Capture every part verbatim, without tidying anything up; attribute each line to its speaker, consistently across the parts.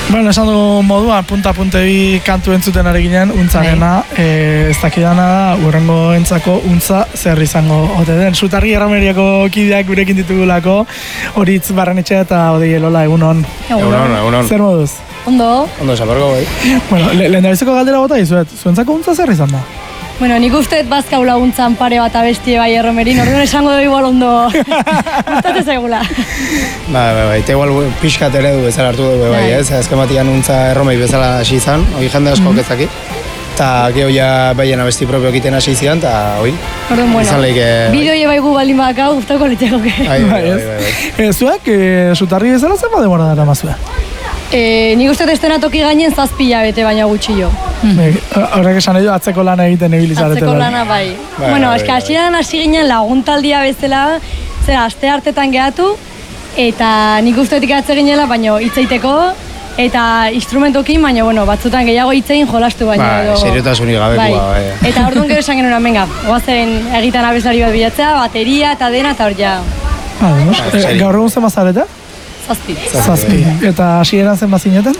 Speaker 1: Bueno, esan du moduan, punta-punte bi kantu entzuten ari ginen, untzarena, e, ez dakidana da, urrengo entzako untza zer izango ote den. Sutarri Erromeriako kideak gurekin ditugulako, Horitz Barrenetxea eta Odei Elola, egunon.
Speaker 2: Egunon, egunon.
Speaker 1: Zer moduz?
Speaker 3: Ondo.
Speaker 2: Ondo, zaparko bai.
Speaker 1: Bueno, le, lehen da biziko galdera bota izuet, zuentzako untza zer izan da?
Speaker 3: Bueno, nik usteet bazkau laguntzan pare bat abestie bai Erromerin, orduan esango du igual ondo. Gustatzen zaigula.
Speaker 2: Ba, ba, ba, eta igual pixkat ere du bezala hartu dugu bai, ez? Azken batian untza Erromei bezala hasi izan, hori jende asko mm-hmm. ezaki. Eta geho ja baien abesti propio egiten hasi zidan, eta hoi.
Speaker 3: Orduan, bueno,
Speaker 2: izan leike...
Speaker 3: bideo bai gu baldin bakau, gustako litzegoke.
Speaker 2: Bai, bai, bai, bai.
Speaker 1: E, zuek, e, Sutarri bezala zer bat demora dara mazue?
Speaker 3: E, nik uste estena toki gainen zazpila bete baina gutxillo.
Speaker 1: Horrek esan edo atzeko lana egiten ebilizaretela.
Speaker 3: Atzeko lana bai.
Speaker 2: Bai,
Speaker 3: bueno,
Speaker 2: bai,
Speaker 3: eska
Speaker 2: bai.
Speaker 3: hasieran hasi ginen laguntaldia bezala, zera aste hartetan gehatu, eta nik usteetik atze ginela, baina hitzeiteko, eta instrumentokin, baina bueno, batzutan gehiago hitzein jolastu baina.
Speaker 2: Ba, seriotasunik gabekoa, bai.
Speaker 3: Eta orduan gero esan genuen, venga, goazen egiten abeslari bat bilatzea, bateria eta dena, eta hor ja.
Speaker 1: Ah, e, gaur egun zen mazareta?
Speaker 3: Zazpi.
Speaker 1: Zazpi. Eta hasieran zen bazineten?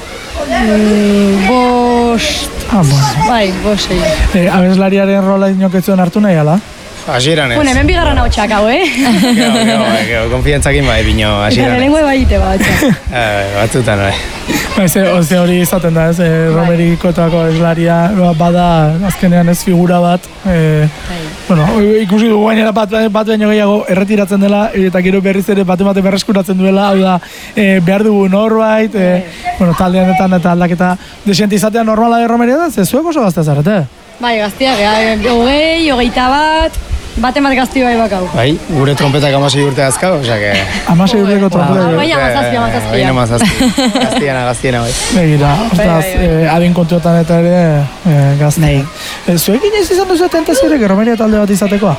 Speaker 3: Mm, bost...
Speaker 1: Ah, bueno.
Speaker 3: Bai, bost egin.
Speaker 1: E, abeslariaren rola inoketzuen hartu nahi, ala?
Speaker 2: Hasieran ez.
Speaker 3: Bueno, hemen bigarren hau txakau, eh?
Speaker 2: Gero, gero, bai, gero, konfiantzakin bai, bino hasieran.
Speaker 3: Eta lehenengo eba egite bat, txak.
Speaker 2: Batzutan, bai.
Speaker 1: Ba, ze, ze hori izaten da, ez, e, Romerikoetako abeslaria bada azkenean ez figura bat. E, bueno, ikusi dugu gainera bat, bat baino gehiago erretiratzen dela, eta gero berriz ere bat emate berreskuratzen duela, hau da, e, behar dugu norbait, e, bueno, taldeanetan eta aldaketa desiente izatea normala de Romeria da, ze zuek oso gaztea zarete?
Speaker 3: Bai, gaztia, hogei, hogeita bat, bate bat gazti bai bakau.
Speaker 2: Bai, gure trompetak amasei urte azkau, osea
Speaker 1: Amasei urteko trompeta.
Speaker 3: Baina amazazpia, amazazpia.
Speaker 2: Baina amazazpia, gaztiana, gaztiana bai.
Speaker 1: Begira, hortaz, adin kontuetan eta ere gazte. Zuek inoiz izan duzu tentaziorik Romeria talde bat izatekoa?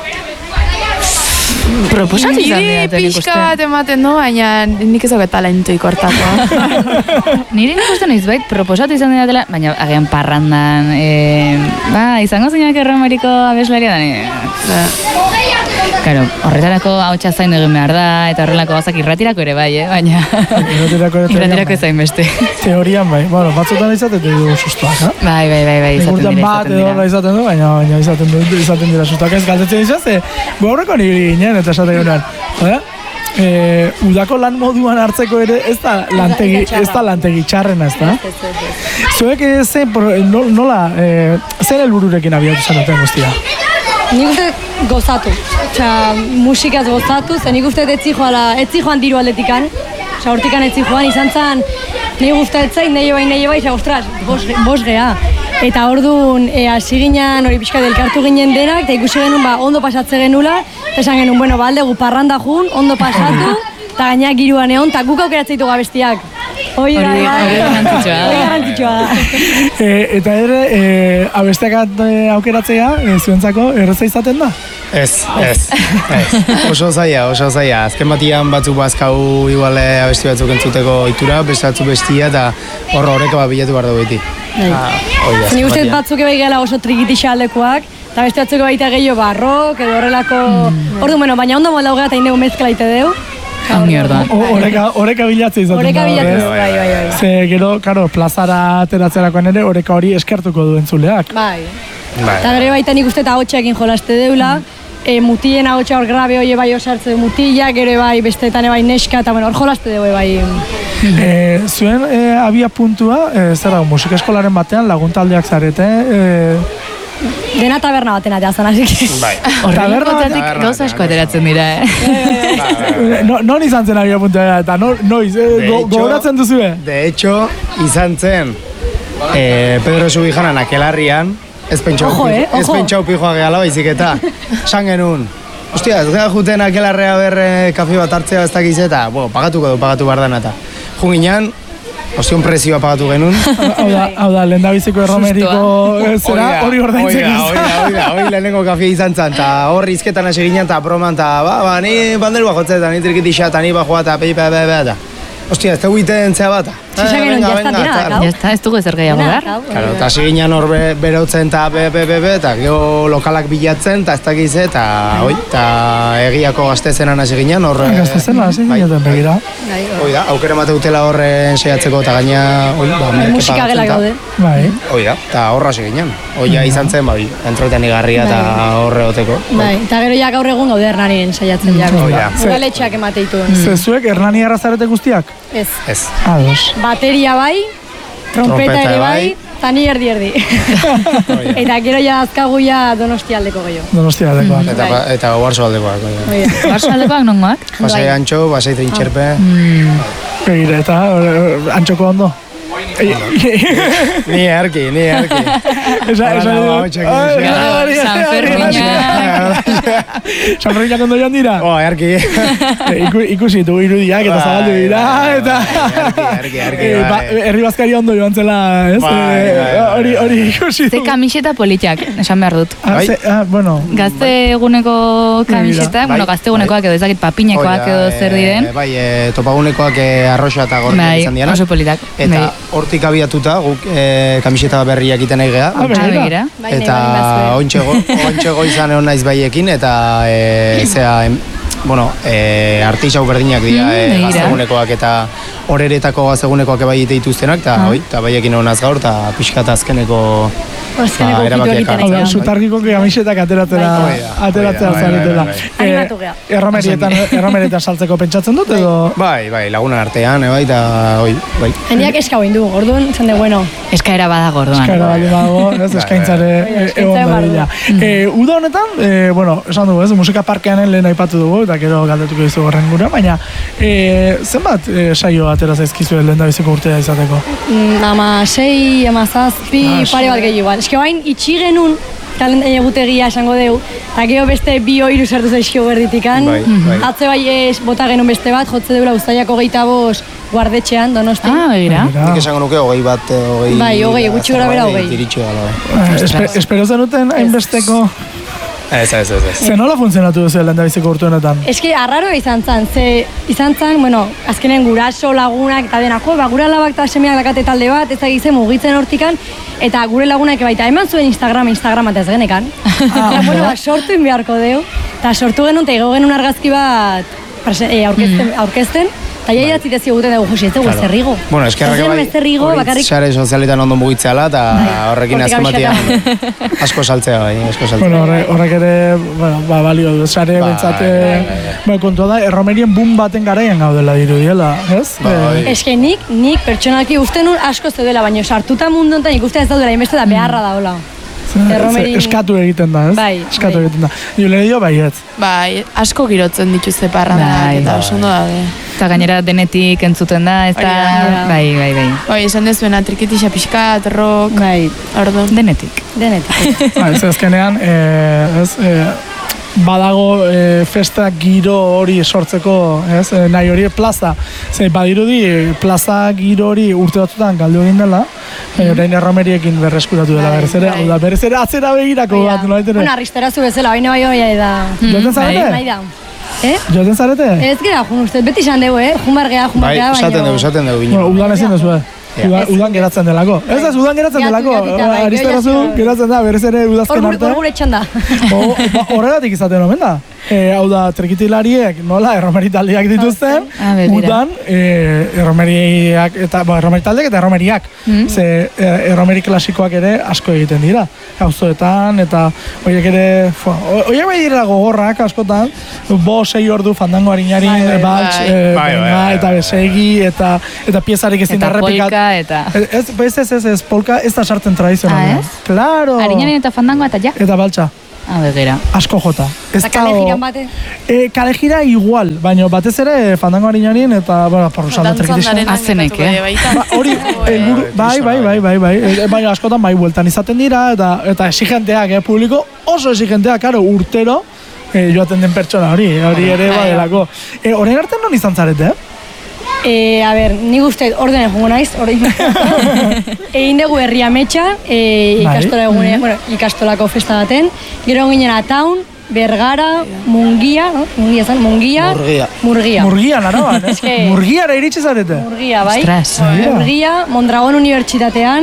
Speaker 4: Proposatu izan dira,
Speaker 5: Niri pixka bat ematen du, baina nik ez dauket talentuik hortako.
Speaker 4: Niri nik uste noiz bait, proposatu izan dira, baina agian parrandan, e, ba, izango zinak Erromeriko abeslaria da, Claro, horretarako hautsa zain egin behar da, eta horrelako gazak irratirako ere bai, eh? Baina irratirako ezain beste.
Speaker 1: Teorian bai, bueno, batzutan izaten du sustuak, eh?
Speaker 4: Bai, bai, bai, bai, izaten dira,
Speaker 1: bat edo izaten du, baina, baina izaten, du, izaten dira sustuak. Ez galdetzen izaz, e, gaurreko niri ginen, eta esaten gunean, eh? E, udako lan moduan hartzeko ere ez da lantegi, ez da lantegi txarrena, ez da? Zuek ze, nola, e, zer helbururekin abiatu zenuten guztia?
Speaker 3: Nik uste gozatu, Osea, musikaz gozatu, zen nik uste etzi joala, etzi joan diru aldetikan, osea, hortikan etzi joan, izan zen, nik uste etzain, nahi bai, nahi bai, osea, ostras, bos, bos geha. Eta orduan, e, hasi ginen, hori pixka delkartu ginen denak, eta ikusi genuen, ba, ondo pasatze genula, eta esan genuen, bueno, balde, gu parranda jun, ondo pasatu, eta gainak giruan egon, eta guk aukeratzen ditu gabestiak. Hori da,
Speaker 4: hori garrantzitsua da.
Speaker 3: Hori garrantzitsua da.
Speaker 1: Eta ere, e, abesteak aukeratzea, e, zuentzako, erreza izaten da?
Speaker 2: Ez, ez, ez. Oso zaila, oso zaila. Azken batian batzuk bazkau igual abesti batzuk entzuteko itura, beste batzuk bestia, eta horro horreko bat bilatu behar dugu beti.
Speaker 3: Nik uste batzuk ebai gela oso trikitixa aldekoak, eta beste batzuk baita gehiago barrok, edo horrelako... Ordu, bueno, baina ondo molda hogea eta indegu mezkla ite deu.
Speaker 4: Ongi orduan.
Speaker 1: Horeka bilatzea izaten da.
Speaker 3: Horeka bilatzea, bai, bai, bai.
Speaker 1: Ze gero, karo, plazara ateratzerakoan ere, horeka hori eskertuko duen zuleak.
Speaker 3: Bai. Eta gero baita nik uste eta hotxeakin jolaste deula, e, mutien ahotsa hor grabe hori bai osartze du mutila, gero bai besteetan bai neska, eta bueno, hor jolaste dugu bai.
Speaker 1: E, zuen e, abia puntua, e, zer dago, musika eskolaren batean laguntaldeak zarete, e,
Speaker 3: dena taberna baten atea zan, asik.
Speaker 2: Bai.
Speaker 4: Horrekotatik gauza asko ateratzen dira, eh?
Speaker 1: No, non izan zen abia puntua, eta no, noiz, e, go, gogoratzen duzue?
Speaker 2: De hecho, izan zen, eh, Pedro Subijanan akelarrian, ez pentsau,
Speaker 3: ojo, eh,
Speaker 2: ez pentsau pijoa gehala baizik eta, san genuen. Ostia, ez gara juten akelarrea berre kafe bat hartzea ez dakiz eta, bo, pagatuko du, pagatu behar dena eta. Junginan, ozion prezioa pagatu genuen.
Speaker 1: Hau da, hau da, lehen da biziko Erromeriko zera, hori ordaintzen izan.
Speaker 2: Hori da, hori da, hori lehenengo kafea izan zen, eta hor izketan hasi ginen, eta broman, eta ba, ba, ni banderu bajotzea, eta ni trikitixa, eta ni bajoa, eta pepi, pepi, pepi, eta. Ostia, ez da guiten zea bat,
Speaker 3: Zizak egon jazta dira dakau.
Speaker 4: Jazta, ez dugu ezer gehiago behar.
Speaker 2: Claro, eta hasi ginen hor be- berotzen eta be, be, be, be, eta gero lokalak bilatzen, eta ez dakiz, eta oi, eta egiako gaztezenan hasi ginen hor...
Speaker 1: Gaztezen hasi ginen begira.
Speaker 2: Hoi da, aukera emate dutela horren saiatzeko, eta gaina... Oi, ba, merke
Speaker 3: Musika
Speaker 2: pagatzen
Speaker 3: gela
Speaker 2: ta.
Speaker 3: gaude.
Speaker 1: Bai.
Speaker 2: Hoi da, eta horra hasi ginen. Hoia izan zen, bai, entretenigarria eta horre goteko.
Speaker 3: Bai, eta gero ja gaur egun gaude Hernanien saiatzen jako.
Speaker 2: Hoi da.
Speaker 3: Udaletxeak emate ditu.
Speaker 1: Zezuek Hernani arrazarete guztiak?
Speaker 3: Ez.
Speaker 2: Ez.
Speaker 1: Ados.
Speaker 3: Bateria bai, trompeta
Speaker 2: Trompeta
Speaker 3: ere bai,
Speaker 2: bai.
Speaker 3: eta ni erdi erdi. Eta gero ja azkagu ja Donostia aldeko gehiago.
Speaker 1: Donostia aldekoak.
Speaker 2: Eta,
Speaker 3: Bai.
Speaker 2: eta oarzo aldekoak. oi da.
Speaker 3: Hoi da.
Speaker 4: Barso aldekoak nongoak?
Speaker 2: Pasai antxo, pasai trintxerpe.
Speaker 1: Begira, eta eh, antxoko ondo.
Speaker 2: Ni erki, ni erki.
Speaker 1: Esa, esa
Speaker 2: Hola,
Speaker 1: edo.
Speaker 2: hotxak
Speaker 1: Ai,
Speaker 2: dira.
Speaker 1: hori,
Speaker 4: San
Speaker 1: hori,
Speaker 4: Ferminak.
Speaker 1: San Ferminak ondo joan dira?
Speaker 2: Oh, erki.
Speaker 1: Eh, iku- Ikusi du irudiak eta
Speaker 2: Bai,
Speaker 1: zabaldu dira,
Speaker 2: bai,
Speaker 1: eta...
Speaker 2: bai, erki, erki,
Speaker 1: Eh, ba-
Speaker 2: bai.
Speaker 1: Herri Bazkari ondo joan zela, ez?
Speaker 2: Bai,
Speaker 1: Eh,
Speaker 2: bai, bai,
Speaker 1: Hori
Speaker 2: bai.
Speaker 1: hori ikusi
Speaker 4: Ze
Speaker 1: du.
Speaker 4: kamiseta politiak, esan behar dut.
Speaker 1: Ah,
Speaker 2: Bai.
Speaker 1: ze- ah, bueno,
Speaker 4: Gazte eguneko kamisetak,
Speaker 2: Bai,
Speaker 4: bueno, gazte egunekoak edo ezakit papinekoak
Speaker 2: Hoi da,
Speaker 4: edo zer
Speaker 2: eh,
Speaker 4: diren.
Speaker 2: Bai, eh, topagunekoak eh, arroxa eta gorriak
Speaker 4: Bai,
Speaker 2: izan diana.
Speaker 4: oso politak.
Speaker 2: Eta
Speaker 4: Bai.
Speaker 2: hortik abiatuta, guk eh, kamiseta berriak iten nahi geha.
Speaker 1: Ah, begira.
Speaker 4: Ah, begira.
Speaker 3: Bai, nahi
Speaker 2: Eta
Speaker 3: baldin bazue.
Speaker 2: ontxe go- ontxe goizan egon naiz baiekin, eta e, zera, em, bueno, e, artisau berdinak dira,
Speaker 4: Mm,
Speaker 2: e,
Speaker 4: begira.
Speaker 2: gaztegunekoak eta horeretako gaztegunekoak bai dituztenak, eta
Speaker 4: Ah.
Speaker 2: oi, eta baiekin egon naz gaur, eta pixkat azkeneko
Speaker 3: Azkeneko
Speaker 2: ba,
Speaker 3: ukitu
Speaker 2: erabakiak
Speaker 3: egiten
Speaker 2: hartzen.
Speaker 1: Hau da,
Speaker 3: egin.
Speaker 1: sutarkiko kamisetak ateratzera,
Speaker 2: Bai. Hoi da,
Speaker 1: ateratzera
Speaker 2: hoi da, bai,
Speaker 1: zaretela.
Speaker 2: bai,
Speaker 3: bai. Animatu gea.
Speaker 1: Eh, Erromerietan, erromerietan saltzeko pentsatzen dut, edo...
Speaker 2: Bai, bai, lagunan artean, e, bai, eta oi, bai.
Speaker 3: Hendiak eska hoin du, orduan, zan de, bueno,
Speaker 4: Eskaera badago orduan.
Speaker 1: Eskara bali dago, ez,
Speaker 2: Bai,
Speaker 1: eskaintzare
Speaker 3: bai.
Speaker 1: eh,
Speaker 3: Eskaintza
Speaker 1: egon
Speaker 3: eman
Speaker 1: dadila. Eh, Uda honetan, eh, bueno, esan dugu, ez, musika parkeanen lehen aipatu dugu, eta gero galdetuko dizu horren gura, baina eh, zenbat eh, saio atera zaizkizu lehen da biziko urtea izateko?
Speaker 3: mm, ama sei, ama zazpi,
Speaker 1: Ah,
Speaker 3: pare bat gehiago igual. Eske bain, itxi genuen, talent egutegia esango deu, eta gero beste bi oiru sartu zaizkio berditikan.
Speaker 2: Bai, bai.
Speaker 3: Atze bai ez bota genuen beste bat, jotze deula uztailako geita bost guardetxean, Donosti.
Speaker 4: Ah, begira.
Speaker 2: Nik esango nuke hogei bat, eh, hogei...
Speaker 3: Bai, hogei, gutxi gora bera hogei.
Speaker 2: Diritxo gala, bai.
Speaker 1: Eh, espe, espero zenuten hainbesteko...
Speaker 2: Ez, ez, ez, ez.
Speaker 1: Ze nola funtzionatu duzu lehen da biziko urte honetan?
Speaker 3: Eske arraroa izan zen, ze izan zen, bueno, azkenen guraso lagunak eta denak, jo, ba, gura labak eta semeak dakate talde bat, ez dakize mugitzen hortikan, eta gure lagunak baita eman zuen Instagram, Instagram eta ez genekan. Eta, bueno, ba, sortu in beharko deu, eta sortu genuen, eta ego genuen argazki bat prese- eh, aurkezten, aurkezten, eta ja idatzi dezio guten dugu, Josi, ez dugu ez errigo.
Speaker 2: Bueno, eskerrak
Speaker 3: Ez
Speaker 2: bai,
Speaker 3: ez errigo,
Speaker 2: hori
Speaker 3: bakarrik,
Speaker 2: sare sozialetan ondo mugitzeala, eta horrekin
Speaker 3: hortik
Speaker 2: azken batean
Speaker 3: abixeta.
Speaker 2: asko saltzea bai, asko saltzea.
Speaker 1: Bueno, horre, horrek ere, bueno, ba, balio du, sare
Speaker 2: Bai,
Speaker 1: bentsate...
Speaker 2: bai, bai, bai.
Speaker 1: Ba, kontua da, erromerien boom baten garaian gaudela dirudiela, ez?
Speaker 2: Bai.
Speaker 1: Eh,
Speaker 3: eske nik, nik pertsonalki uste nun asko zeudela, baina sartuta mundu honetan ikuste ez daudela, inbeste da beharra daola.
Speaker 1: ze-
Speaker 3: Erromerin-
Speaker 1: ze- eskatu egiten da, ez?
Speaker 3: Bai,
Speaker 1: Eskatu
Speaker 3: bai.
Speaker 1: egiten da. Jule dio, bai, ez.
Speaker 5: Bai, asko girotzen dituzte parrandak
Speaker 4: Bai.
Speaker 5: eta oso ondo daude.
Speaker 4: Eta gainera denetik entzuten da, ez da...
Speaker 5: Hori da.
Speaker 4: Bai, bai, bai.
Speaker 5: Bai, esan dezuena, trikitixa pixkat, rock,
Speaker 3: Bai,
Speaker 5: orduan.
Speaker 4: Denetik.
Speaker 3: denetik.
Speaker 1: Ba, ez azkenean, eh, ez, eh, badago eh, festa giro hori sortzeko, ez, eh, nahi hori plaza. Ze, badirudi, eh, plaza giro hori urte batzutan galdu egin dela, baina orain erromeriekin berreskuratu dela berez ere, hau da, berez ere atzera begirako bat, nolait ere.
Speaker 3: Una aristerazu bezala, baina bai bai da.
Speaker 1: Joten zarete?
Speaker 3: Nahi da. Eh?
Speaker 1: Joten zarete?
Speaker 3: Ez gera, jun uste, beti izan dugu, eh? Jun bargea, jun
Speaker 2: Bai,
Speaker 3: bargea, baina...
Speaker 2: esaten dugu, esaten dugu,
Speaker 1: Bueno,
Speaker 2: bine.
Speaker 1: udan ezin duzu, eh? Udan,
Speaker 3: Ez.
Speaker 1: udan geratzen delako. Ez ez, udan geratzen
Speaker 3: Gatu,
Speaker 1: delako.
Speaker 3: gatita, bai,
Speaker 1: Aristerazu
Speaker 3: gero jasko.
Speaker 1: geratzen da, berez ere
Speaker 3: Hor
Speaker 1: udazken
Speaker 3: gure-
Speaker 1: arte.
Speaker 3: hor gure txanda.
Speaker 1: Ho- ba, Horregatik izaten omen da. E, hau da, trekitilariek nola erromeritaldiak dituzten,
Speaker 4: Ah, begira.
Speaker 1: udan e, erromeriak eta, ba, erromeritaldeak eta erromeriak. Ze e, erromeri klasikoak ere asko egiten dira. Auzoetan eta horiek ere, fua, ho- horiek bai dira gogorrak askotan, bo sei ordu fandango harinarin,
Speaker 3: Bai, bai,
Speaker 1: baltz,
Speaker 5: bai.
Speaker 1: e,
Speaker 2: Bai, bai,
Speaker 1: benga,
Speaker 2: bai,
Speaker 1: eta
Speaker 2: bai.
Speaker 1: besegi, eta, eta piezarik ezin
Speaker 4: Eta
Speaker 1: errepikat.
Speaker 4: polka, eta...
Speaker 1: Ez, ez, ez, ez, ez, polka ez da sartzen tradizionalean.
Speaker 4: Ah, ez?
Speaker 1: Claro!
Speaker 4: Harinaren eta fandangoa eta ja.
Speaker 1: Eta baltsa.
Speaker 4: Ah, begira.
Speaker 1: Asko jota. Ez
Speaker 3: Eta kale
Speaker 1: dago-
Speaker 3: jiran bate.
Speaker 1: E, kale jira igual, baina batez ere fandango harinarien eta, bueno, porrusalda trekitixan.
Speaker 4: Azenek, eh?
Speaker 1: Ba, hori, helburu, bai, bai, bai, bai, bai, e, baina askotan bai bueltan izaten dira, eta eta exigenteak, eh, publiko oso exigenteak, karo, urtero, e, joaten den pertsona hori, hori ere badelako. E, orain arte non izan zarete, eh?
Speaker 3: Eh, a ber, nik uste ordenen jongo naiz, orain. Egin dugu herri ametsa, eh,
Speaker 1: Bai.
Speaker 3: ikastola egune, bueno, ikastolako festa baten. Gero ginen ataun, Bergara, Mungia, no? Mungia zan, Mungia,
Speaker 2: Murgia.
Speaker 3: Murgia.
Speaker 1: Murgian, araban, eh?
Speaker 3: Eske-
Speaker 1: Murgiara iritsi zarete?
Speaker 3: Murgia, bai.
Speaker 4: Ostras.
Speaker 3: Murgia, Mondragon Unibertsitatean,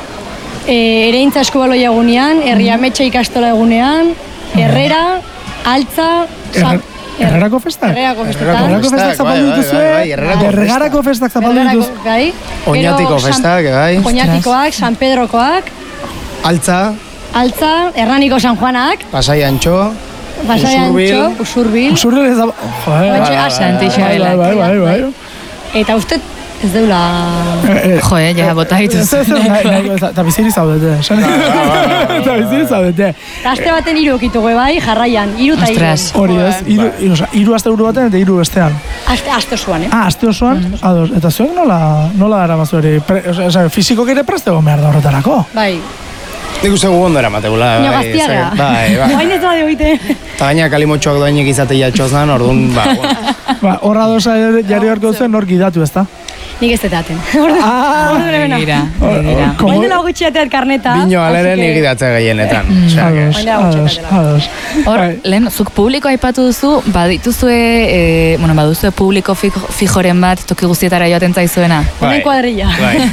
Speaker 3: e, Ereintza Eskubaloia egunean, Herriametxe ikastola egunean, Herrera, Altza, San...
Speaker 1: Herrerako festak?
Speaker 3: Herrerako festetan.
Speaker 1: Herrerako festak
Speaker 2: Festak,
Speaker 1: zapaldu
Speaker 2: bai, bai,
Speaker 1: dituzue?
Speaker 2: bai, bai, Herrerako
Speaker 1: Herrerako festak zapaldu
Speaker 3: Herrerako,
Speaker 1: dituz.
Speaker 3: bai.
Speaker 2: Oñatiko
Speaker 3: Gero, San-
Speaker 2: festak, bai.
Speaker 3: Oñatikoak, San Pedrokoak,
Speaker 2: Altza,
Speaker 3: Altza, Hernaniko San Juanak,
Speaker 2: Pasai Antxo,
Speaker 3: Pasai
Speaker 2: Usurbil.
Speaker 3: Antxo, Usurbil,
Speaker 1: Usurre ez da... Joder,
Speaker 3: Ontxe-
Speaker 1: bai,
Speaker 4: Santa
Speaker 1: bai,
Speaker 4: Isabelak.
Speaker 1: bai, bai, bai.
Speaker 3: eta uste ez deula...
Speaker 4: Jo, eh, ja, bota
Speaker 1: Ez,
Speaker 4: dituz.
Speaker 1: ez, ez, nahi, nahi, eta biziri zaudete. esan- Eta biziri zaudete.
Speaker 3: Aste baten hiru okitugu bai, jarraian, hiru eta hiru.
Speaker 4: Ostras.
Speaker 1: Hori ez, hiru, hiru, osea, hiru aste buru baten eta hiru bestean.
Speaker 3: Aste, aste osoan, eh?
Speaker 1: Ah, aste osoan, ados. Eta zuek nola, nola dara mazu ere, pre, osea, osea, fizikok ere preste egon behar da horretarako.
Speaker 3: Bai.
Speaker 2: nik uste gu ondo eramategula.
Speaker 3: Nio gaztiaga.
Speaker 2: Bai, bai.
Speaker 3: Oain ez da egite.
Speaker 2: Eta gaina kalimotxoak doainek izate jatxozan, orduan, ba, bueno.
Speaker 1: Ba, horra dosa jarri beharko zuen nor gidatu, ezta?
Speaker 3: Nik ez detaten.
Speaker 1: Ah,
Speaker 4: Begira, begira.
Speaker 1: Komo-
Speaker 3: Oain dela gutxiateat karneta.
Speaker 2: Bino alere
Speaker 3: así que-
Speaker 2: nik idatze gehienetan. Osea, que-
Speaker 1: Ados,
Speaker 3: Oain dela
Speaker 1: ados,
Speaker 3: gutxi
Speaker 1: ados.
Speaker 4: Hor,
Speaker 1: Bai.
Speaker 4: lehen, zuk publiko aipatu duzu, badituzue, e, bueno, baduzue publiko fijo- fijoren bat toki guztietara joaten zaizuena.
Speaker 3: Honen kuadrilla.
Speaker 2: Bai.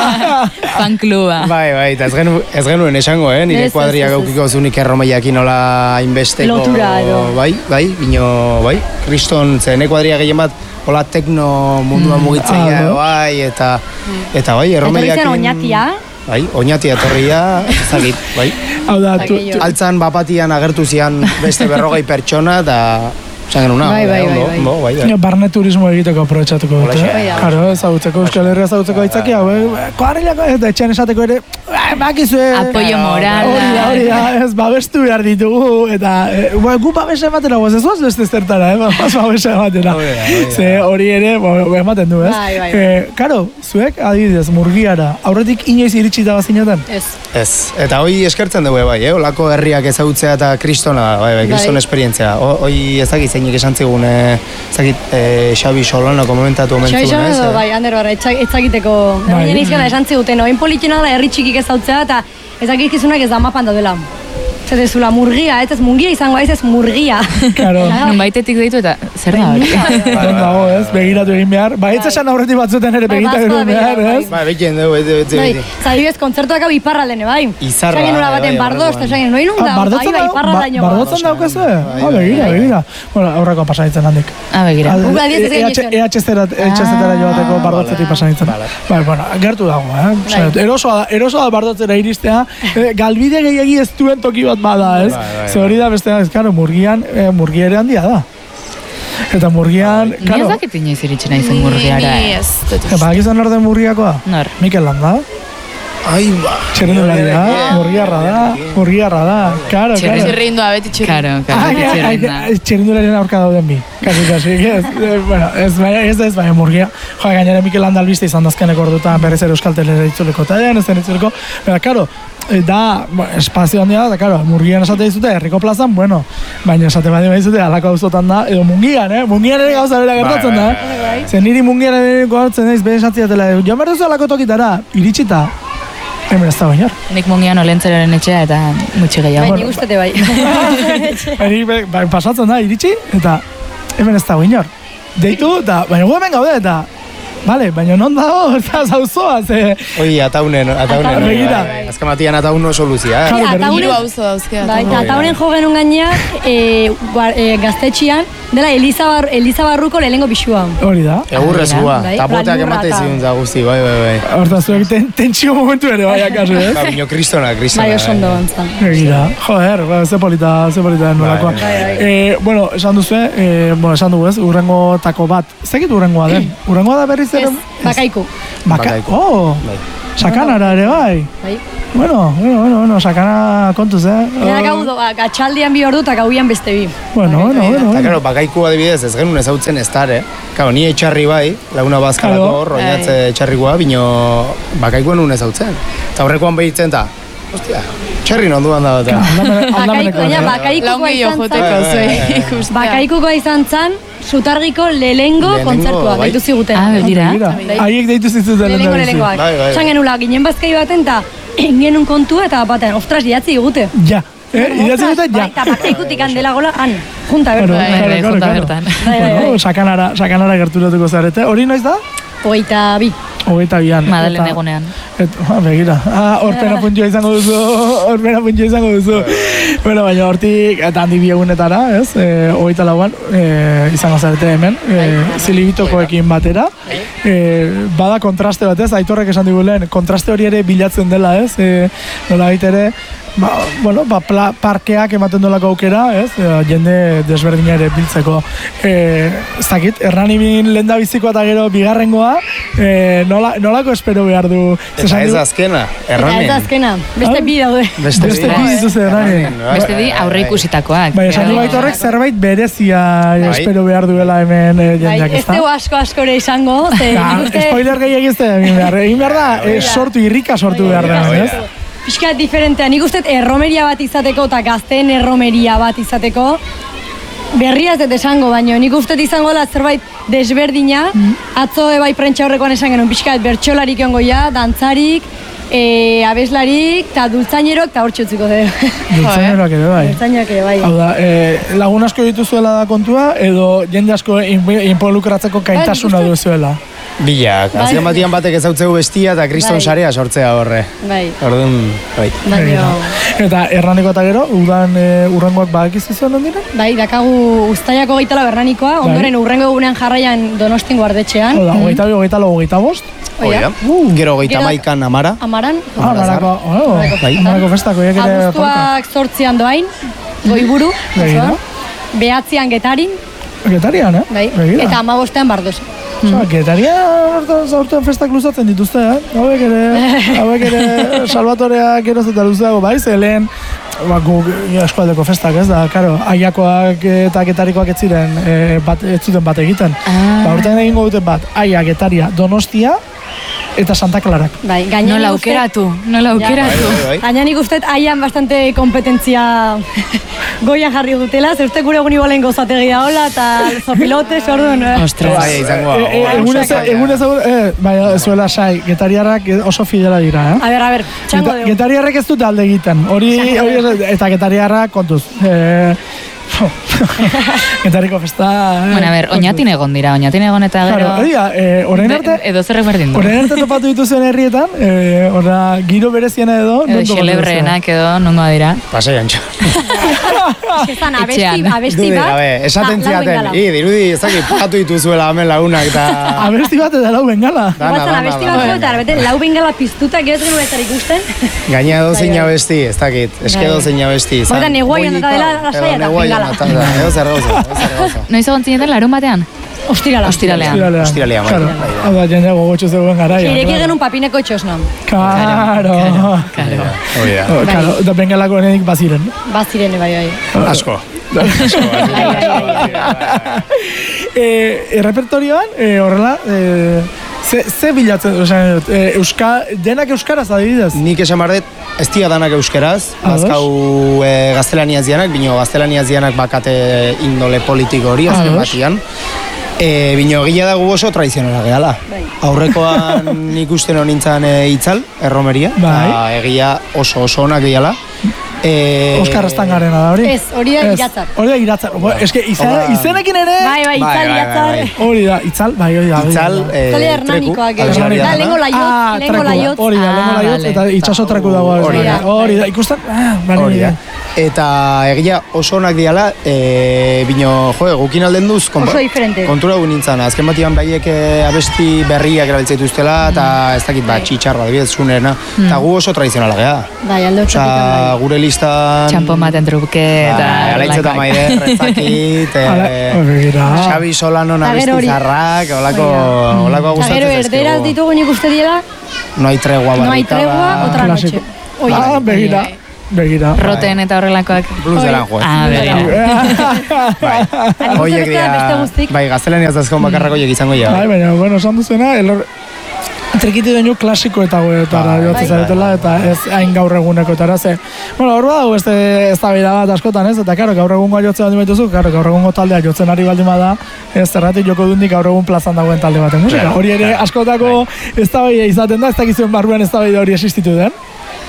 Speaker 4: Fan kluba.
Speaker 2: Bai, bai, eta ez, genu, ez genuen esango, eh? Nire
Speaker 3: Ez, ez,
Speaker 2: kuadria
Speaker 3: ez, ez.
Speaker 2: gaukiko zunik erromaiakin nola hainbesteko...
Speaker 3: Lotura edo.
Speaker 2: Bai, bai, bino, bai, kriston, ze ne kuadria gehien bat, hola tekno mundua mugitzea,
Speaker 1: Ah,
Speaker 2: bai, eta, eta bai, erromaiakin...
Speaker 3: Etorri zen oñatia.
Speaker 2: Bai, oñatia etorria, ezagit, bai.
Speaker 1: Hau da, tu,
Speaker 3: Aquello.
Speaker 2: Altzan bapatian agertu zian beste berrogei pertsona, eta... Esan genuna,
Speaker 3: Bai, bai, bai, bai.
Speaker 2: ondo, bai, bai.
Speaker 1: Ja, barne turismo egiteko aprobetxatuko dute.
Speaker 2: Holaxe.
Speaker 3: Bai da.
Speaker 1: Karo, ezagutzeko, Euskal Herria ezagutzeko aitzaki, hau, eh, koarrilako, eta etxean esateko ere, eh, bakizue...
Speaker 4: Apoio morala.
Speaker 1: Hori da, hori da, ez babestu behar ditugu, eta e, ba, gu babesa ematera, guaz, ez guaz beste zertara, eh, bas babesa ematera.
Speaker 2: Hori da, hori da.
Speaker 1: Ze hori ere, bo, ematen du, ez?
Speaker 3: Bai, bai, bai.
Speaker 1: Eh, karo, zuek, adibidez, Murgiara, aurretik inoiz iritsita bazineten?
Speaker 3: Ez.
Speaker 2: Ez, eta hoi eskertzen dugu bai, eh? Olako herriak ezagutzea eta kristona da, bai, bai, kriston
Speaker 3: Bai.
Speaker 2: esperientzia. Ho- Hoi ezagit zeinik esan zigun, eh, ezagit, eh, Xabi Solonoko momentatu omen
Speaker 3: Xabi
Speaker 2: zigun,
Speaker 3: Xabi
Speaker 2: ez?
Speaker 3: edo, bai, Ander Barra, etzakiteko.
Speaker 1: Bai.
Speaker 3: Baina izkana esan ziguten, oin politxena da herri txikik ezautzea, eta ezakizkizunak ez da mapan daudela. Zerezula, murgia, ez ez mungia izango, ez ez murgia.
Speaker 1: Karo,
Speaker 4: Nun baitetik ditu eta zer da hori?
Speaker 1: non dago, ez? Begiratu egin behar. Ba, ez esan aurretik batzuten ere
Speaker 3: Bai,
Speaker 1: begiratu
Speaker 3: bazka
Speaker 1: egin behar,
Speaker 3: behar,
Speaker 1: ez?
Speaker 2: Bai, bekien dugu, beti, beti,
Speaker 3: Bai,
Speaker 2: beti.
Speaker 3: zadibidez, kontzertuak hau iparraldene, bai.
Speaker 2: Izarra,
Speaker 3: Esan genuen
Speaker 2: bai,
Speaker 3: baten
Speaker 2: bai,
Speaker 3: bardoz, eta
Speaker 2: bardoan.
Speaker 3: esan genuen, noin
Speaker 1: Ah,
Speaker 3: da, bai,
Speaker 1: bardotzen
Speaker 3: bai,
Speaker 1: dago, ba,
Speaker 3: iparraldaino.
Speaker 1: bardotzen daukazu, eh?
Speaker 2: Bai,
Speaker 1: Ah,
Speaker 2: bai,
Speaker 1: begira,
Speaker 3: bai.
Speaker 1: begira. Bueno, aurrako pasanitzen handik.
Speaker 4: Ah, begira.
Speaker 1: Al-
Speaker 3: Guk adibidez ez
Speaker 1: E H-
Speaker 3: gainditzen.
Speaker 1: EHZ-etara joateko bardotzetik
Speaker 2: vale.
Speaker 1: pasanitzen.
Speaker 2: Vale.
Speaker 1: Bai, bueno, gertu dago, eh? Osea,
Speaker 3: Bai.
Speaker 1: erosoa da, erosoa da bardotzera iristea, eh, galbide gehiagi ez duen toki bat bada, ez?
Speaker 2: Bai, bai,
Speaker 1: Ze hori da beste, ez, karo, murgian, eh, murgia ere handia da. Eta murgian,
Speaker 4: Ni ez
Speaker 1: karo,
Speaker 4: dakit inoiz iritsi naizen murgiara.
Speaker 5: Ni
Speaker 4: eh.
Speaker 5: ez dut
Speaker 1: eh, badakizan orden murgiakoa?
Speaker 4: Nor?
Speaker 1: Mikel Landa,
Speaker 2: Ai, ba.
Speaker 1: txerrendularia, murgiarra da, murgiarra da, karo,
Speaker 4: Txirrin-
Speaker 1: karo.
Speaker 5: Txirrindua, beti txirrin.
Speaker 4: Karo, karo,
Speaker 1: Ah,
Speaker 4: txirrinda.
Speaker 1: txirrindularen aurka dauden bi. Kasi, kasi, ez, eh, bueno, ez, baina, ez, ez, baina murgia. Jo, gainera Mikel Landa albiste izan dazkeneko ordutan berriz ere Euskal Telera itzuleko, eta ez zen itzuleko, baina, karo, eh, da, bueno, espazio handia da, eta, karo, murgian esate dizute, herriko plazan, bueno, baina esate badi dizute, alako auzotan da, edo mungian, eh, mungian ere gauza bera gertatzen da, eh? Zen niri mungian ere gortzen naiz, behin esatziatela, jo behar duzu alako tokitara, iritsita, hemen ez da bainor.
Speaker 4: Nik mungian olentzeraren etxea eta mutxi gehiago.
Speaker 3: Bai, nik ustete bai.
Speaker 1: Baina be- ba, pasatzen da, iritsi, eta hemen ez dago inor. Deitu, eta, baina gu hemen gaude, eta, bale, baina non dago, eta zauzoa, ze...
Speaker 2: Oi, ataunen, ataunen.
Speaker 3: Ataunen,
Speaker 2: bai,
Speaker 1: begira.
Speaker 2: bai, bai. Azken matian ataun oso luzia, eh?
Speaker 1: Claro,
Speaker 3: Eta
Speaker 1: berdin-
Speaker 5: Hiru
Speaker 3: unen-
Speaker 5: auzo dauzke.
Speaker 3: Bai,
Speaker 5: eta-
Speaker 3: eta honen jo genuen gaina, e, guar, e, gaztetxian, dela Elizabar, Elizabarruko lehenengo bisua.
Speaker 1: Hori da.
Speaker 2: Egurrezua,
Speaker 3: Bai,
Speaker 2: tapoteak
Speaker 3: planurra
Speaker 2: emate
Speaker 3: eta-
Speaker 2: zigun da guzti, bai, bai, bai.
Speaker 1: Horta, zuek ten, tentsio momentu ere bai akaso, ez?
Speaker 2: Ba, bino kristona, kristona.
Speaker 3: Bai, oso ondo bantzan.
Speaker 1: Egira, joder, ba, ze polita, ze polita den nolakoa.
Speaker 2: Bai,
Speaker 3: bai.
Speaker 1: Eh, bueno, esan duzu, eh, bueno, esan dugu ez, urrengo tako bat. Zekit urrengoa den? Urrengoa da berriz ere?
Speaker 3: Ez, bakaiku.
Speaker 1: Baka,
Speaker 2: Bakaiku.
Speaker 1: oh,
Speaker 2: Bai.
Speaker 1: sakanara ere bai.
Speaker 3: Bai.
Speaker 1: Bueno, bueno, bueno, bueno, sakana kontuz, eh?
Speaker 3: Eta gau, ba, gatxaldian bi ordu eta gauian beste bi.
Speaker 1: Bueno, bueno, bueno,
Speaker 2: Eta,
Speaker 1: bueno.
Speaker 2: karo, bakaiku adibidez, ez genuen ezautzen estar, eh? Karo, ni etxarri bai, laguna bazkalako,
Speaker 1: Claro.
Speaker 2: roñatze etxarrikoa, bino bakaikua nuen ezautzen. Eta horrekoan behitzen da, ostia, txarri nonduan da eta.
Speaker 1: Aldamene-
Speaker 3: Bakaiku,
Speaker 1: aldameneko,
Speaker 3: baina
Speaker 1: eh?
Speaker 3: bakaikukoa
Speaker 5: Laungi jo
Speaker 3: izan
Speaker 5: joteko
Speaker 3: zan,
Speaker 5: zuei ikustea.
Speaker 3: bakaikukoa izan zan, Zutargiko lehengo
Speaker 2: Lehenengo,
Speaker 3: kontzertua,
Speaker 2: bai.
Speaker 3: deitu ziguten.
Speaker 4: Ah, begira.
Speaker 1: Begira, haiek deitu zituzten
Speaker 3: Lehenengo
Speaker 1: lehendabizi.
Speaker 3: lehenengoak.
Speaker 2: Bai, bai.
Speaker 3: Esan genula, ginen bazkai baten, eta genuen kontua, eta baten, ostras, jatzi digute.
Speaker 1: Ja, Idatzi dute, ja.
Speaker 3: Eta bakaikutik handela gola, han, junta
Speaker 1: Bueno,
Speaker 3: bertan.
Speaker 4: Bai,
Speaker 1: claro,
Speaker 4: bai,
Speaker 1: claro,
Speaker 4: junta
Speaker 1: claro.
Speaker 4: bertan.
Speaker 3: Bai, bai,
Speaker 1: Bueno,
Speaker 3: bai.
Speaker 1: sakanara, sakanara gerturatuko zarete. Hori noiz da?
Speaker 3: Hogeita bi.
Speaker 1: Hogeita bian.
Speaker 4: Madalen
Speaker 1: Eta-
Speaker 4: egunean.
Speaker 1: Et, ah, begira, ah, horpena puntua izango duzu, horpena puntua izango duzu. Bueno, baina hortik, eta handi bi egunetara, ez, e, hogeita lauan, e, izango zarete hemen, e, zilibitokoekin batera. E, bada kontraste bat, ez, Aitorrek esan digu lehen, kontraste hori ere bilatzen dela, ez, e, nola ere, ba, bueno, ba, pla, parkeak ematen dolako aukera, ez, e, jende desberdina ere biltzeko. E, ez dakit, erranimin lehen da biziko eta gero bigarrengoa, e, nola, nolako espero behar du.
Speaker 2: Eta
Speaker 1: Esan
Speaker 2: ez
Speaker 1: digu-
Speaker 2: azkena,
Speaker 3: Eta ez
Speaker 2: erramin.
Speaker 3: da azkena, beste
Speaker 1: Ah.
Speaker 3: bi daude.
Speaker 2: Beste
Speaker 1: Beste
Speaker 2: bi.
Speaker 1: bi dituzu erramin.
Speaker 4: Beste di aurre ikusitakoak.
Speaker 1: Bai, esan
Speaker 4: Gero-
Speaker 1: dugu Aitorrek zerbait berezia
Speaker 2: Bai.
Speaker 1: espero behar duela hemen e,
Speaker 3: Bai,
Speaker 1: jendeak,
Speaker 3: ez
Speaker 1: ezta?
Speaker 3: dugu asko askore izango, ze
Speaker 1: Ja,
Speaker 3: nik uste-
Speaker 1: spoiler gehiago ez da egin behar. Egin behar da, eh, sortu, irrika sortu behar da,
Speaker 2: Bai,
Speaker 1: ez?
Speaker 2: bai.
Speaker 3: pixkat diferentea. Nik uste erromeria bat izateko eta gazteen erromeria bat izateko berria ez dut esango, baino nik uste izango da zerbait desberdina. Atzo ebai prentsa horrekoan esan genuen pixkat bertsolarik egongo ja, dantzarik, e, abeslarik, eta dultzainerok, eta hor txutziko dut.
Speaker 1: Dultzaineroak ere, bai.
Speaker 3: Dultzaineroak ere, bai.
Speaker 1: Hau da, eh, lagun asko dituzuela da kontua, edo jende asko in- involukratzeko gaitasuna
Speaker 3: Bai, nik
Speaker 1: duzuela.
Speaker 2: Bilak,
Speaker 3: Bai.
Speaker 2: azken batian batek ezautzeu bestia eta kriston
Speaker 3: Bai.
Speaker 2: sarea sortzea horre.
Speaker 3: Bai,
Speaker 2: Orduan, bai.
Speaker 3: baino,
Speaker 1: Eta erraneko eta gero, udan e, urrengoak badakizu zuen ondira?
Speaker 3: bai, dakagu ustaiako gaitala bernanikoa, ondoren urrengo egunean jarraian Donostin guardetxean.
Speaker 1: Hau da, hogeita bi, hogeita lau, hogeita bost.
Speaker 3: Hoi da.
Speaker 2: Uh, gero hogeita
Speaker 3: Gero-
Speaker 2: maikan amara.
Speaker 3: Amaran,
Speaker 1: Ah, marako, oh,
Speaker 2: Bai.
Speaker 1: marako festako, ere polka.
Speaker 3: abuztuak zortzian doain, goiburu,
Speaker 1: Begira.
Speaker 3: oso. Behatzian getarin,
Speaker 1: Getarian, eh?
Speaker 3: bai,
Speaker 1: Begira.
Speaker 3: eta amabostean bardosa.
Speaker 1: Osa, Getarian zaurten festak luzatzen dituzte, eh? Hauek ere, hauek ere salvatoreak geroz eta luzeago, bai, ze lehen, ba, guk ja, eskualdeko festak, ez da, karo, aiakoak eta getarikoak ez ziren, e, bat, ez zuten bat egiten.
Speaker 4: Ah.
Speaker 1: Ba, urtean egingo dute bat, aia, getaria, Donostia, eta Santa Clarak.
Speaker 3: Bai, gaina
Speaker 4: Nola
Speaker 3: nik uste-
Speaker 4: aukeratu, nola
Speaker 2: Bai,
Speaker 4: aukeratu.
Speaker 2: bai, bai.
Speaker 3: Gaina nik uste aian bastante kompetentzia goian jarri dutela, ze uste gure egun igualen gozategia hola, eta zopilotes, orduan, eh?
Speaker 4: Ostras.
Speaker 2: Bai, izango.
Speaker 1: E, e, egunez, egunez, e, bai, zuela sai, getariarrak oso fidela dira, eh?
Speaker 3: A ber, a ber, txango
Speaker 1: Geta,
Speaker 3: dugu.
Speaker 1: getariarrek ez dute alde egiten, hori, hori eta getariarrak kontuz. E, getariko festa... eh,
Speaker 4: Bueno, a ver, oñatin egon dira, oñatin egon eta gero...
Speaker 1: Claro, hori da, e, orain arte,
Speaker 4: Edo zerrek berdin du.
Speaker 1: orain arte topatu dituzuen herrietan, e, ora, giro bereziena edo,
Speaker 4: Edo
Speaker 1: non topatu
Speaker 4: xelebreenak edo nongoa dira.
Speaker 2: Pasai antxo.
Speaker 3: Ezan abesti,
Speaker 4: Etxean.
Speaker 3: abesti
Speaker 2: Dude,
Speaker 3: bat,
Speaker 2: gabe, esaten
Speaker 3: ta lau
Speaker 2: ziaten,
Speaker 3: bengala.
Speaker 2: i, dirudi, ezakit, pagatu dituzuela hemen lagunak eta...
Speaker 1: duzu. Abesti bat eta lau bengala.
Speaker 2: Dana,
Speaker 3: Igual zan
Speaker 2: dana,
Speaker 3: abesti
Speaker 2: dana.
Speaker 3: bat eta bete lau bengala piztuta gero ez genuen ezer ikusten.
Speaker 2: Gaina edo zein
Speaker 3: Bai, bai.
Speaker 2: abesti, ez dakit, eske edo zein abesti. izan.
Speaker 3: Baita neguaian eta dela
Speaker 2: Bollikoa,
Speaker 3: lasaia eta
Speaker 2: edo neguaian
Speaker 3: bengala.
Speaker 2: eta da, edo zer gauza, edo zer gauza.
Speaker 4: Noiz egon zineten larun batean?
Speaker 3: Ostirala.
Speaker 4: Ostiralean.
Speaker 1: Ostiralean.
Speaker 2: Ostiralean, bai,
Speaker 1: Claro,
Speaker 2: bai, bai.
Speaker 1: hau da, jende gogotxo zegoen garaia.
Speaker 3: Ireki
Speaker 1: claro.
Speaker 3: genuen papineko txosna.
Speaker 1: Claro.
Speaker 4: Claro.
Speaker 2: Hori da.
Speaker 1: Oh, Claro, da bengalako enedik baziren.
Speaker 3: Bazirene bai, bai.
Speaker 2: Asko.
Speaker 1: E, errepertorioan, e, horrela, e, ze, ze bilatzen, osea, e, euska, denak euskaraz adibidez?
Speaker 2: Nik esan behar dut, ez dira danak euskeraz,
Speaker 1: Ados.
Speaker 2: bazkau e, gaztelaniaz dianak, bino gaztelaniaz dianak bakate indole politiko hori, azken
Speaker 1: Ados.
Speaker 2: batian. E, bino gila dago oso tradizionala gehala.
Speaker 3: Bai.
Speaker 2: Aurrekoan ikusten honintzan e, itzal, erromeria,
Speaker 1: Bai.
Speaker 2: eta egia oso oso onak gehala. E,
Speaker 1: Oskar Astangarena da hori?
Speaker 3: Ez, hori da
Speaker 1: Ez,
Speaker 3: iratzar.
Speaker 1: Hori da iratzar. Bo, eske izan,
Speaker 2: Hau da.
Speaker 1: izenekin ere...
Speaker 3: Bai, bai,
Speaker 2: Bai,
Speaker 3: itzal
Speaker 2: bai, bai,
Speaker 3: iratzar.
Speaker 2: bai.
Speaker 1: Hori da, itzal, bai, hori da. hori
Speaker 2: Itzal,
Speaker 1: da.
Speaker 2: e,
Speaker 3: Itzale
Speaker 2: treku,
Speaker 3: hernanikoak edo.
Speaker 2: abeslaria
Speaker 3: Da,
Speaker 2: dana.
Speaker 3: lehengo laiotz,
Speaker 1: Ah,
Speaker 3: lehengo
Speaker 1: trekua.
Speaker 3: laiotz.
Speaker 1: Hori da, lehengo
Speaker 4: Ah,
Speaker 1: laiotz,
Speaker 4: vale.
Speaker 1: eta itxasotraku dago.
Speaker 3: Hori da.
Speaker 1: Hori da, ikusten, ah, bari
Speaker 2: Hori da.
Speaker 1: da.
Speaker 2: Eta egia oso onak diala, e, bino, jo, gukin alden duz, konpa-
Speaker 3: Oso diferente.
Speaker 2: kontura gu nintzen, azken batian baiek e, abesti berriak erabiltzen dituztela, eta ez dakit, ba, txitxarro, adibidez, zunerena, eta gu oso tradizionala geha.
Speaker 3: Bai, alde
Speaker 2: Osa,
Speaker 3: hotzatik
Speaker 2: gure listan...
Speaker 4: Txampon baten truke eta...
Speaker 2: Ba, Alaitz eta maider, rezakit,
Speaker 1: Hala,
Speaker 2: e,
Speaker 1: hori da.
Speaker 2: Xabi Solanon
Speaker 3: Eta gero hori.
Speaker 2: abestizarrak, holako, holako
Speaker 3: Eta
Speaker 2: gustatzen
Speaker 3: gero erderaz ditugu nik uste diela,
Speaker 2: No hay tregua
Speaker 3: no hay
Speaker 2: barricada.
Speaker 3: tregua, otra
Speaker 1: Klasiko.
Speaker 3: noche. Oi,
Speaker 1: Ah, begira, begira.
Speaker 4: Roten eta horrelakoak.
Speaker 2: Blues de Aranjuez.
Speaker 4: Ah, begira.
Speaker 2: Bai,
Speaker 3: Nik
Speaker 2: hoiek
Speaker 3: uste dut beste
Speaker 2: dira,
Speaker 3: guztik.
Speaker 2: bai, gaztelaniaz azkon bakarrako hoiek izango
Speaker 1: Bai,
Speaker 2: ja.
Speaker 1: baina, bueno, esan duzuena, elor... Trikiti daño klasikoetagoetara
Speaker 2: Bai,
Speaker 1: jotzen
Speaker 2: bai,
Speaker 1: zaretela, eta ez hain gaur egunekotara, ze... Bueno, hor badago beste eztabaida bat askotan, ez? Eta, karo, gaur egungoa jotzen baldin baituzu, karo, gaur egungo taldea jotzen ari baldin bada, ez zerratik joko dundik gaur egun plazan dagoen talde baten musika.
Speaker 2: Claro,
Speaker 1: Hori ere
Speaker 2: claro.
Speaker 1: askotako eztabaida izaten da, ez dakizuen barruan eztabaida hori existitu den.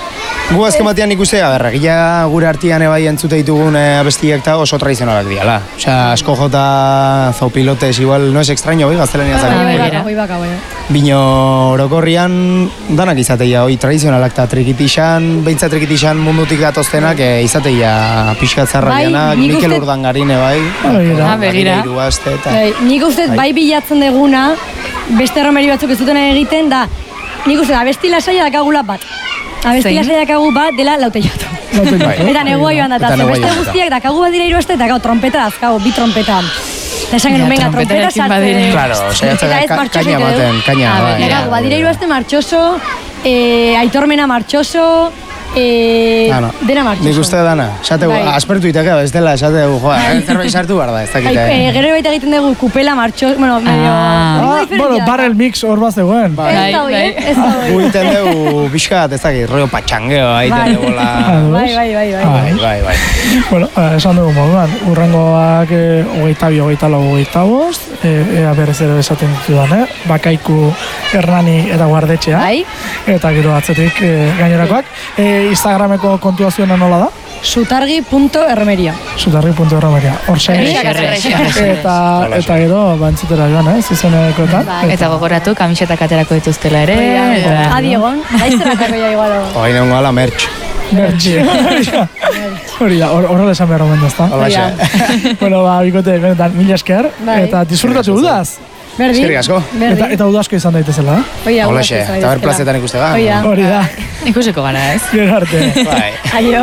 Speaker 2: Gu azken batean ikustea, berra, gila gure artian ebai entzute ditugun abestiak eta oso tradizionalak diala. Osea, asko jota zaupilotes, igual, no es extraño, bai, gaztelania zaren.
Speaker 3: Hoi baka, bai.
Speaker 2: Bino orokorrian danak izateia, hoi tradizionalak eta trikitixan, beintza trikitixan mundutik gatoztenak e, izateia pixkatzarra dianak,
Speaker 3: bai,
Speaker 2: Mikel Urdangarine, bai.
Speaker 4: Ah, begira.
Speaker 3: Nik uste bai bilatzen deguna, beste romeri batzuk ez duten egiten, da, nik uste, abesti lasaia dakagula bat. Abesti lasaia dakagu bat dela laute jotu. Eta negua joan da, eta beste guztiak dakagu bat dira hiru aste, eta gau, trompeta azkago, bi trompeta. Eta esan genuen, venga, trompeta sartzen.
Speaker 2: Claro, osea, kaina baten, kaina, bai.
Speaker 3: Dakagu, bat dira hiru aste martxoso, aitormena martxoso, Eh,
Speaker 2: no, no.
Speaker 3: Dena martxoso.
Speaker 2: Nik uste dana, esategu, bai. Aspertu itaka, ez dela, esategu, joa, zerbait sartu behar da, ez dakite.
Speaker 3: Eh, gero baita egiten dugu kupela martxoso, bueno, medio...
Speaker 1: Ah, bueno, barrel mix hor bat zegoen.
Speaker 3: Ez da hoi, ez da hoi.
Speaker 2: Gu iten dugu, pixkat, ez dakit, rollo patxangeo, haiten dugu la...
Speaker 3: Bai, bai, bai,
Speaker 2: bai. Bai, bai.
Speaker 1: Bueno, esan dugu moduan, urrengoak hogeita bi, hogeita lau, hogeita bost, ea berez ere esaten ditudan, eh? Bakaiku, Hernani eta Guardetxea.
Speaker 3: Bai.
Speaker 1: Eta gero atzetik gainerakoak. Instagrameko kontuazioa nola da?
Speaker 3: Sutargi punto erremeria.
Speaker 1: Sutargi punto erremeria. Hor Eta, eta gero, bantzutera joan, eh? Zuzenekoetan.
Speaker 4: Eta gogoratu, kamisetak aterako dituztela ere.
Speaker 3: Adi egon, daizteratako ja igualo.
Speaker 2: Hoi nengo ala, merch.
Speaker 1: Merch. Hori da, horrela esan behar omen dazta.
Speaker 2: Hola,
Speaker 1: bueno, ba, bikote, benetan, mila esker. Eta disfrutatu udaz.
Speaker 3: Berdin.
Speaker 2: Eskerrik asko.
Speaker 1: Eta, eta udazko izan daitezela, eh?
Speaker 2: Hola, xe. Eta ber plazetan ikuste da.
Speaker 1: Hori da.
Speaker 4: Ikusiko gara, ez?
Speaker 1: Gero arte.
Speaker 2: Bai.
Speaker 3: Aio.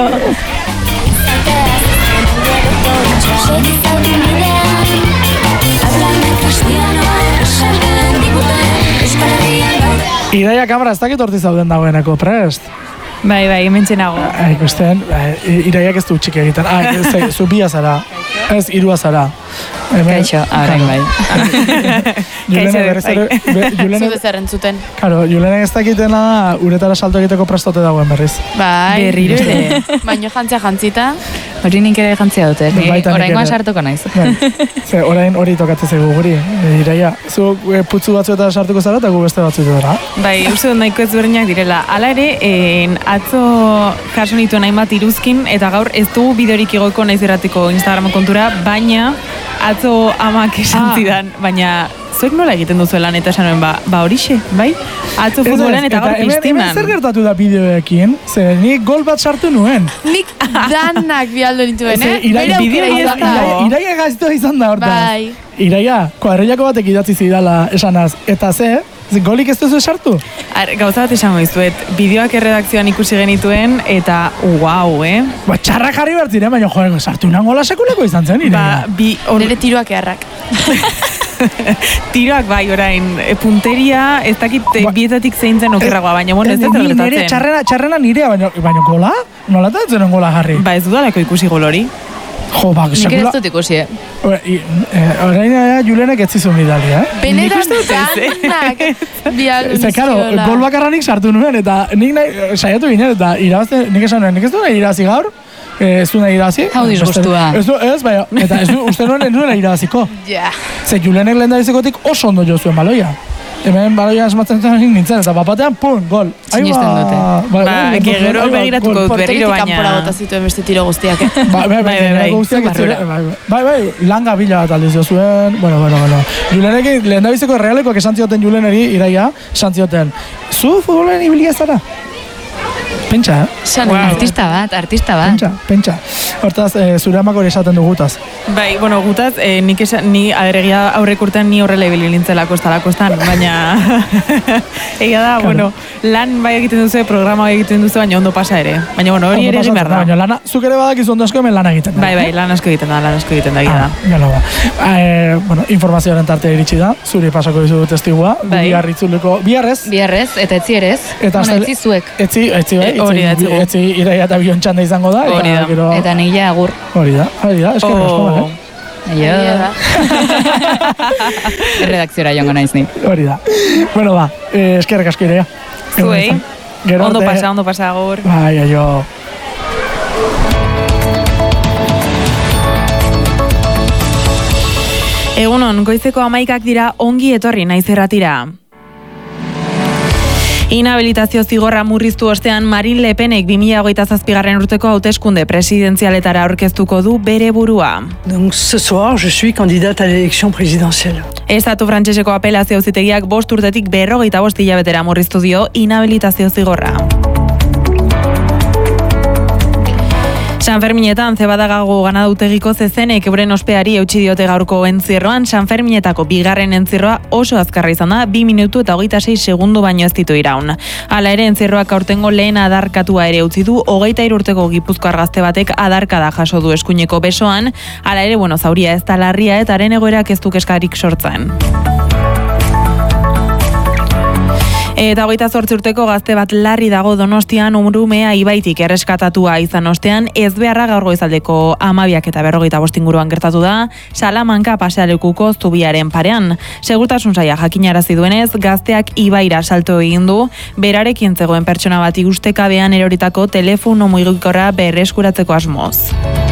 Speaker 1: Iraia kamera, ez dakit horti zauden dagoeneko, prest?
Speaker 6: Bai, bai, hemen txenago.
Speaker 1: Ikusten, Iraiak ez du txik egiten. Ah, ez, zu bia zara. Ez, irua zara.
Speaker 4: Kaixo, arain bai.
Speaker 6: Kaixo, bai.
Speaker 5: Zute zer entzuten.
Speaker 1: Karo, Julenek ez dakitena uretara salto egiteko prestote dagoen berriz.
Speaker 5: Bai.
Speaker 6: Berriro ere.
Speaker 5: Baino jantzia jantzita.
Speaker 4: Hori nik ere jantzia dute. Oraingoan sartuko naiz.
Speaker 1: Ze, orain hori tokatzen zaigu guri. Iraia, zu putzu batzuetara sartuko zara eta gu beste batzuetara.
Speaker 6: Bai, uste dut nahiko ezberdinak direla. Hala ere, atzo jaso nituen hainbat iruzkin, eta gaur ez dugu bideorik igoko naiz erratiko Instagram kontura, baina atzo amak esan zidan, baina zuek nola egiten duzu lan eta esan nuen, ba, ba horixe, bai? Atzo futbolean eta gaur piztinan.
Speaker 1: Hemen zer gertatu da bideoekin? Ze, nik gol bat sartu nuen.
Speaker 5: Nik danak bialdo nituen, eh?
Speaker 1: Iraia Iraia gaztua izan da hortaz.
Speaker 5: Bai.
Speaker 1: Iraia, kuadrillako batek idatzi zidala esanaz. Eta ze, golik ez duzu sartu?
Speaker 6: Ar, gauza bat esango izuet, bideoak erredakzioan ikusi genituen, eta uau, eh?
Speaker 1: Ba, txarra jarri behar ziren, baina joan, sartu nan gola sekuleko izan zen, Iraia.
Speaker 6: Ba, bi... Or...
Speaker 5: Nire tiroak eharrak.
Speaker 6: Tiroak bai, orain, e, punteria, ez dakit ba, bietatik zein zen okerragoa, baina bueno, ez dut gertatzen.
Speaker 1: Nire txarrena, txarrena nirea, baina, baina gola? Nola eta zen gola jarri?
Speaker 6: Ba, ez dudalako ikusi gol hori.
Speaker 1: Jo, ba,
Speaker 4: nik ez dut ikusi, eh?
Speaker 1: Orain, Julenek ez zizun bidalia, eh?
Speaker 5: Benetan danak bialdo niziola.
Speaker 1: Ze, karo, gol bakarra nik sartu nuen, eta nik nahi, saiatu ginen, eta irabazte, nik esan nuen, nik ez du nahi irabazi gaur? Ez du nahi irabazi?
Speaker 4: Hau disgustua.
Speaker 1: Ez du, ez, baina, eta ez du, uste nuen ez du nahi irabaziko.
Speaker 5: Ja.
Speaker 1: Ze, Julenek lehen da bizikotik oso ondo jo zuen baloia. Hemen baloia asmatzen zen nintzen, eta bapatean, pum, gol.
Speaker 4: Sinisten dute.
Speaker 6: Ba, gero begiratuko dut berriro baina.
Speaker 5: Porterik kanpora bota zituen beste tiro guztiak, eh?
Speaker 1: Bai, bai, bai, bai, bai, langa bila bat aldiz jo zuen, bueno, bueno, bueno. Julenekin, lehen da biziko realekoak esan zioten Juleneri, Iraia, esan zioten, zu futbolen ibilia zara? Pentsa, eh?
Speaker 4: Wow. Artista bat, artista bat.
Speaker 1: Pentsa, pentsa. Hortaz, e, zure amak hori esaten du gutaz.
Speaker 6: Bai, bueno, gutaz, e, nik esan, ni aderegia aurrek urtean ni horrela ibili nintzelako estalakostan, baina egia da, claro. Bueno, lan bai egiten duzu, programa bai egiten duzu, baina ondo pasa ere. Baina, bueno, hori ere egin behar da.
Speaker 1: Baina, lana, zuk ere badakizu ondo asko hemen lan egiten da.
Speaker 6: Bai, bai, lan asko egiten da, lan asko egiten da, egia da.
Speaker 1: Ah, gano ba. E, bueno, informazioaren tartea iritsi da, zuri pasako dizu testigua, bai. Bihar itzuleko, biharrez.
Speaker 4: Biharrez, eta etzi ere ez. Eta bueno, etzi zuek.
Speaker 1: Etzi, etzi, bai.
Speaker 6: Hori da, etzi.
Speaker 1: Etzi, Iraia eta bion txanda izango da.
Speaker 6: Hori da.
Speaker 1: Gero...
Speaker 4: Eta nila agur.
Speaker 1: Hori da, hori da, eskerrik asko,
Speaker 6: oh.
Speaker 1: eh?
Speaker 4: Aio. Redakziora joango naiz ni.
Speaker 1: Hori da. Bueno, ba, eh, eskerrik asko Iraia.
Speaker 6: Zuei. Ondo pasa, ondo pasa agur.
Speaker 1: Bai, aio.
Speaker 6: Egunon, goizeko hamaikak dira ongi etorri naiz erratira. Inhabilitazio zigorra murriztu ostean Marine Le Penek bi mila hogeita zazpigarren urteko hauteskunde presidenzialetara aurkeztuko du bere burua.
Speaker 7: Donc ce soir je suis candidate à l'élection présidentielle.
Speaker 6: Estatu frantseseko apelazio auzitegiak bost urtetik berrogeita bost hilabetera murriztu dio inhabilitazio zigorra. Sanferminetan Zebadagago ganadautegiko zezenek euren ospeari eutsi diote gaurko entzierroan. Sanferminetako bigarren entzierroa oso azkarra izan da, bi minutu eta hogeita sei segundu baino ez ditu iraun. Hala ere, entzierroak aurtengo lehen adarkatua ere utzi du, hogeita hiru urteko gipuzkoar gazte batek adarkada jaso du eskuineko besoan. Hala ere, bueno, zauria ez da larria eta haren egoerak ez du keskarik sortzen. Eta hogeita zortzi urteko gazte bat larri dago Donostian umrumea ibaitik erreskatatua izan ostean, ez beharra gaur goizaldeko hamabiak eta berrogeita bost inguruan gertatu da, Salamanka pasealekuko zubiaren parean. Segurtasun saila jakinarazi duenez, gazteak ibaira salto egin du, berarekin zegoen pertsona bat ustekabean eroritako telefono mugikorra berreskuratzeko asmoz.